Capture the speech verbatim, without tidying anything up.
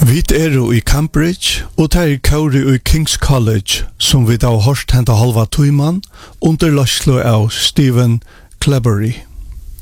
Vi er i Cambridge, og det er Kauri i King's College, som vi da har hørt hente halva tøyman, under løslo av Stephen Clebury.